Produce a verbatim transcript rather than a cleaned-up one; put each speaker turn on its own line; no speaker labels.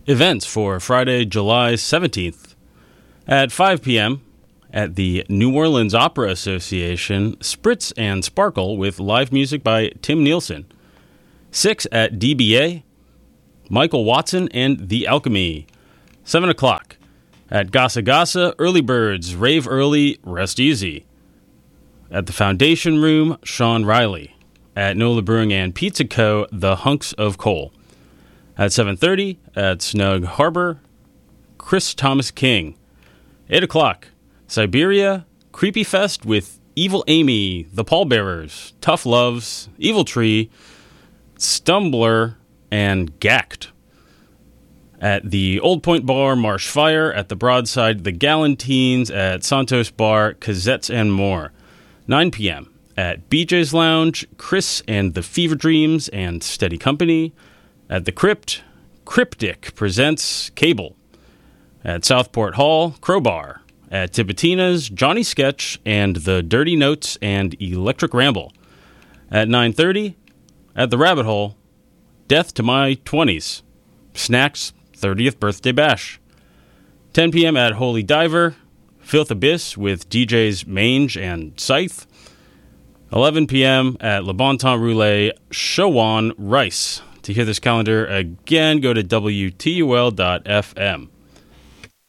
Events for Friday, July seventeenth. At five p.m., at the New Orleans Opera Association, Spritz and Sparkle with live music by Tim Nielsen. six at D B A, Michael Watson and The Alchemy. seven o'clock. At Gasa Gasa, Early Birds, Rave Early, Rest Easy. At the Foundation Room, Sean Riley. At Nola Brewing and Pizza Co., The Hunks of Coal. At seven thirty, at Snug Harbor, Chris Thomas King. eight o'clock, Siberia, Creepy Fest with Evil Amy, The Pallbearers, Tough Loves, Evil Tree, Stumbler, and Gacked. At the Old Point Bar, Marsh Fire. At the Broadside, The Galantines. At Santos Bar, Cazettes and more. nine p.m. At B J's Lounge, Chris and the Fever Dreams and Steady Company. At the Crypt, Cryptic presents Cable. At Southport Hall, Crowbar. At Tipitina's, Johnny Sketch and the Dirty Notes and Electric Ramble. At nine thirty, at the Rabbit Hole, Death to My twenties. Snacks, thirtieth Birthday Bash. ten p.m. at Holy Diver, Filth Abyss with D Js Mange and Scythe. eleven p.m. at Le Bon Temps Roulette, Showan Rice. To hear this calendar again, go to W T U L dot F M.